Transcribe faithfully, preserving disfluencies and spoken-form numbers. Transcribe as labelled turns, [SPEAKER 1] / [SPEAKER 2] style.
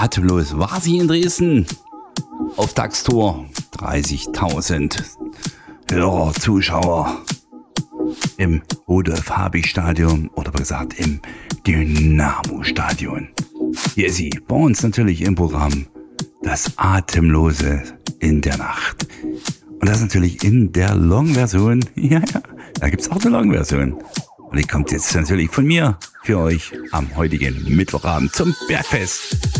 [SPEAKER 1] Atemlos war sie in Dresden. Auftaktstour, dreißigtausend Hörer, Zuschauer im Rudolf-Habich-Stadion oder besser gesagt im Dynamo-Stadion. Hier ist sie, bei uns natürlich im Programm, das Atemlose in der Nacht. Und das natürlich in der Long-Version. Ja, ja, da gibt es auch eine Long-Version. Und die kommt jetzt natürlich von mir für euch am heutigen Mittwochabend zum Bergfest.